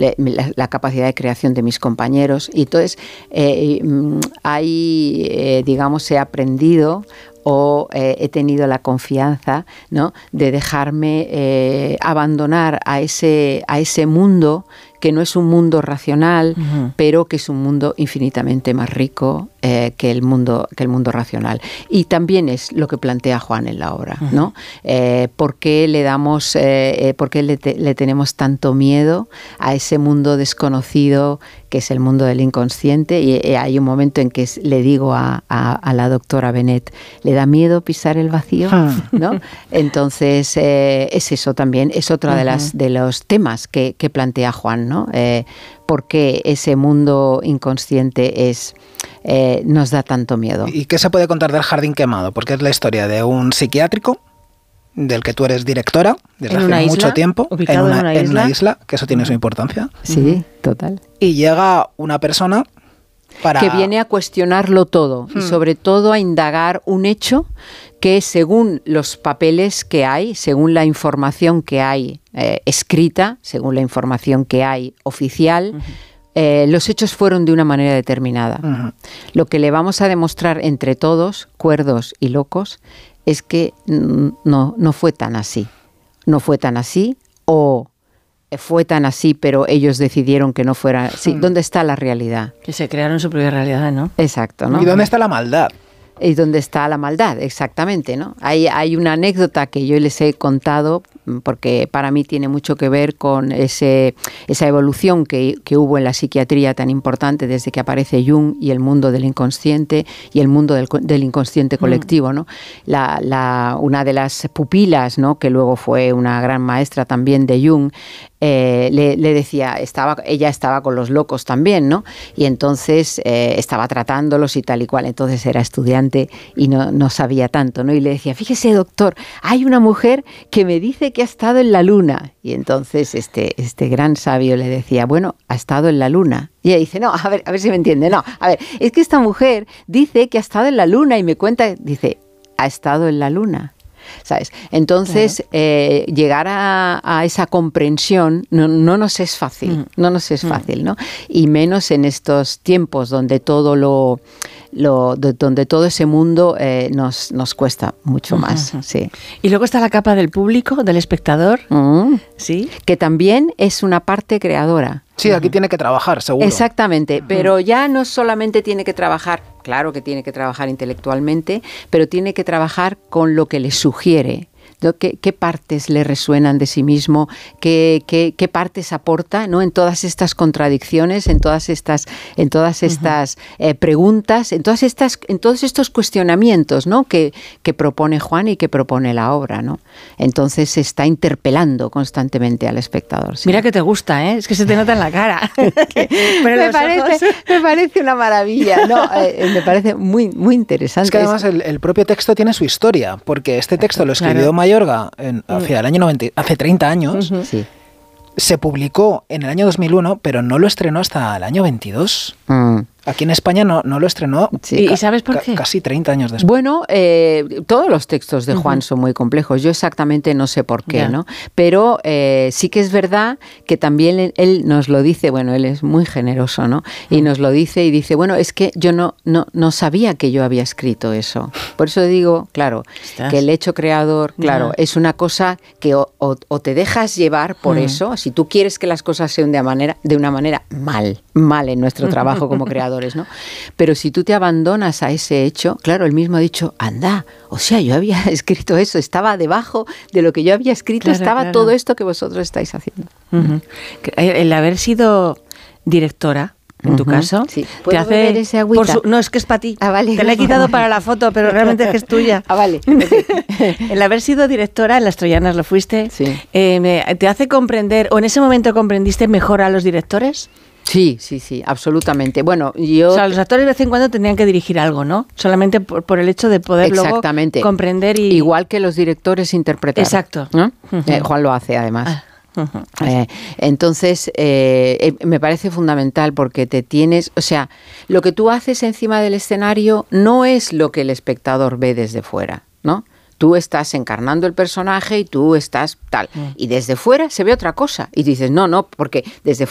la capacidad de creación de mis compañeros. Y entonces ahí, digamos, he aprendido o he tenido la confianza, ¿no?, de dejarme abandonar a ese mundo que no es un mundo racional, pero que es un mundo infinitamente más rico que el mundo racional. Y también es lo que plantea Juan en la obra, ¿no? ¿Por qué le tenemos tanto miedo a ese mundo desconocido que es el mundo del inconsciente? Y hay un momento en que le digo a la doctora Bennett, ¿le da miedo pisar el vacío? ¿No? Entonces, es eso también, es otra de los temas que plantea Juan, ¿no? ¿Por qué ese mundo inconsciente nos da tanto miedo? ¿Y qué se puede contar del Jardín Quemado? Porque es la historia de un psiquiátrico del que tú eres directora desde hace mucho tiempo, ubicado en una isla, que eso tiene su importancia. Sí, total. Y llega una persona que viene a cuestionarlo todo y sobre todo a indagar un hecho que, según los papeles que hay, según la información que hay escrita, según la información que hay oficial, los hechos fueron de una manera determinada. Lo que le vamos a demostrar entre todos, cuerdos y locos, es que no fue tan así. No fue tan así, o fue tan así, pero ellos decidieron que no fuera así. ¿Dónde está la realidad? Que se crearon su propia realidad, ¿no? Exacto, ¿no? ¿Y dónde está la maldad? ¿Y dónde está la maldad? Exactamente, ¿no? Hay una anécdota que yo les he contado, porque para mí tiene mucho que ver con esa evolución que hubo en la psiquiatría tan importante desde que aparece Jung y el mundo del inconsciente y el mundo del inconsciente colectivo, ¿no? Una de las pupilas, ¿no?, que luego fue una gran maestra también de Jung, le decía, ella estaba con los locos también, ¿no? Y entonces estaba tratándolos y tal y cual. Entonces era estudiante y no sabía tanto, ¿no? Y le decía, fíjese, doctor, hay una mujer que me dice que ha estado en la luna. Y entonces este gran sabio le decía, bueno, ha estado en la luna. Y ella dice, no, a ver si me entiende. No, a ver, es que esta mujer dice que ha estado en la luna y me cuenta, dice, ha estado en la luna. ¿Sabes? Entonces, llegar a esa comprensión no nos es fácil, ¿no? Y menos en estos tiempos donde todo donde todo ese mundo nos cuesta mucho más. Sí. Y luego está la capa del público, del espectador, ¿sí? Que también es una parte creadora. Sí, aquí tiene que trabajar, seguro. Exactamente, pero ya no solamente tiene que trabajar, claro que tiene que trabajar intelectualmente, pero tiene que trabajar con lo que le sugiere. ¿Qué partes le resuenan de sí mismo? ¿Qué partes aporta, ¿no?, en todas estas contradicciones, en todas estas preguntas, en todos estos cuestionamientos, ¿no?, que propone Juan y que propone la obra, ¿no? Entonces se está interpelando constantemente al espectador. ¿Sí? Mira que te gusta, ¿eh? Es que se te nota en la cara. me parece una maravilla, ¿no? Me parece muy, muy interesante. Es que además el propio texto tiene su historia, porque este texto lo escribió Mayorga hacia el año 90, hace 30 años. Sí. Se publicó en el año 2001, pero no lo estrenó hasta el año 22. Aquí en España no lo estrenó. Sí. ¿Y sabes por qué? Casi 30 años después. Bueno, todos los textos de Juan son muy complejos. Yo exactamente no sé por qué, ¿no? Pero sí que es verdad que también él nos lo dice, bueno, él es muy generoso, ¿no? Y nos lo dice y dice, bueno, es que yo no sabía que yo había escrito eso. Por eso digo, claro, que el hecho creador, claro, es una cosa que o te dejas llevar por eso, si tú quieres que las cosas sean de una manera mal en nuestro trabajo como creadores, ¿no? Pero si tú te abandonas a ese hecho, claro, él mismo ha dicho, anda, o sea, yo había escrito eso, estaba debajo de lo que yo había escrito, estaba todo esto que vosotros estáis haciendo. El haber sido directora, en tu caso, sí. te hace beber ese agüita? No, es que es para ti. Vale. Te la he quitado para la foto, pero realmente es que es tuya. Vale. El haber sido directora, en Las Troyanas lo fuiste, sí. ¿Te hace comprender, o en ese momento comprendiste mejor a los directores? Sí, absolutamente. Bueno, O sea, los actores de vez en cuando tendrían que dirigir algo, ¿no? Solamente por el hecho de poder luego comprender y... Igual que los directores interpretar. Exacto. ¿No? Juan lo hace, además. Entonces, me parece fundamental porque o sea, lo que tú haces encima del escenario no es lo que el espectador ve desde fuera, ¿no? Tú estás encarnando el personaje y tú estás tal. Y desde fuera se ve otra cosa. Y dices, no, porque desde